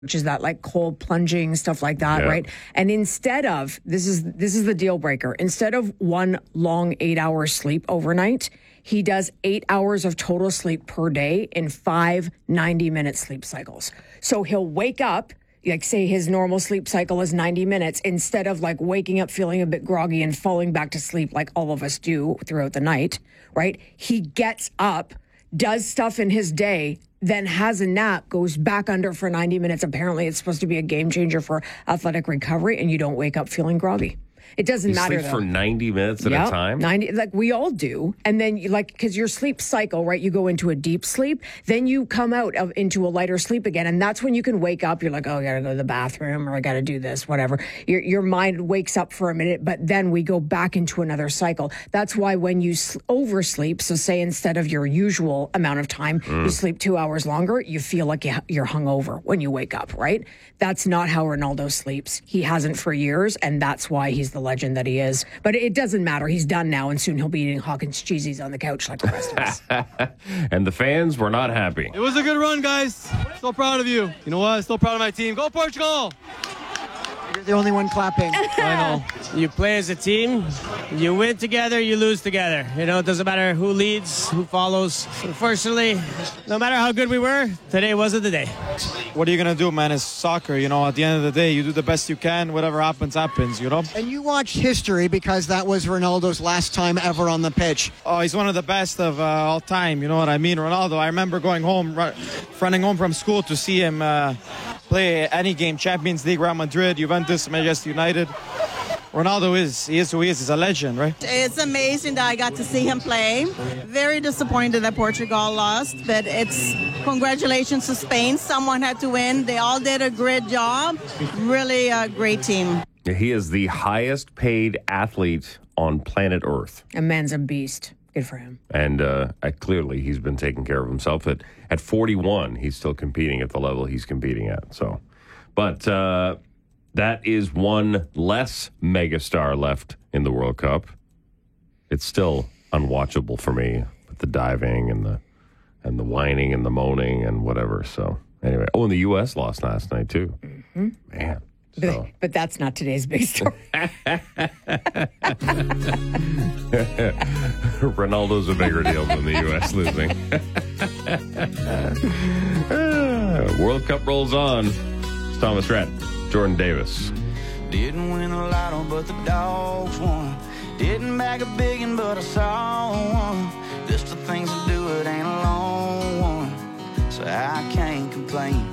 which is that like cold plunging stuff like that, right? And instead of this is the deal breaker. Instead of one long 8-hour sleep overnight, he does 8 hours of total sleep per day in 5 90-minute sleep cycles. So he'll wake up, like say his normal sleep cycle is 90 minutes, instead of like waking up feeling a bit groggy and falling back to sleep like all of us do throughout the night, right? He gets up, does stuff in his day, then has a nap, goes back under for 90 minutes. Apparently, it's supposed to be a game changer for athletic recovery, and you don't wake up feeling groggy. It doesn't matter. You sleep for 90 minutes at a time? 90, like we all do. And then, because your sleep cycle, right, you go into a deep sleep, then you come out into a lighter sleep again. And that's when you can wake up. You're like, oh, I got to go to the bathroom, or I got to do this, whatever. Your mind wakes up for a minute, but then we go back into another cycle. That's why when you oversleep, so say instead of your usual amount of time, you sleep 2 hours longer, you feel like you're hungover when you wake up, right? That's not how Ronaldo sleeps. He hasn't for years, and that's why he's the legend that he is. But it doesn't matter. He's done now, and soon he'll be eating Hawkins cheesies on the couch like the rest of us. And the fans were not happy. It was a good run, guys. So proud of you. You know what? Still proud of my team. Go Portugal! You're the only one clapping. I know. You play as a team. You win together, you lose together. You know, it doesn't matter who leads, who follows. Unfortunately, no matter how good we were, today wasn't the day. What are you going to do, man? It's soccer. You know, at the end of the day, you do the best you can. Whatever happens, happens, you know? And you watched history because that was Ronaldo's last time ever on the pitch. Oh, he's one of the best of all time. You know what I mean? Ronaldo, I remember going home, running home from school to see him play any game. Champions League, Real Madrid, Juventus, Manchester United. Ronaldo he is who he is. He's a legend, right? It's amazing that I got to see him play. Very disappointed that Portugal lost, but it's congratulations to Spain. Someone had to win. They all did a great job. Really a great team. He is the highest paid athlete on planet Earth. A man's a beast. Good for him. And clearly he's been taking care of himself. At 41, he's still competing at the level he's competing at. So, but that is one less megastar left in the World Cup. It's still unwatchable for me with the diving and the whining and the moaning and whatever. So anyway, and the U.S. lost last night too. Mm-hmm. Man. So. But that's not today's big story. Ronaldo's a bigger deal than the U.S. losing. World Cup rolls on. It's Thomas Rhett, Jordan Davis. Didn't win a lotto, but the dogs won. Didn't bag a biggin', but I saw one. Just the things to do, it ain't a long one. So I can't complain.